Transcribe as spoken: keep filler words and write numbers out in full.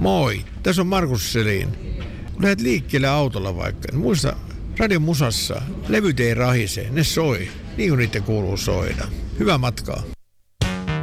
Moi, tässä on Markus Selin. Kun lähdet liikkeelle autolla vaikka, niin muista radion musassa levyt ei rahise, ne soi, niin kuin niiden kuuluu soida. Hyvää matkaa.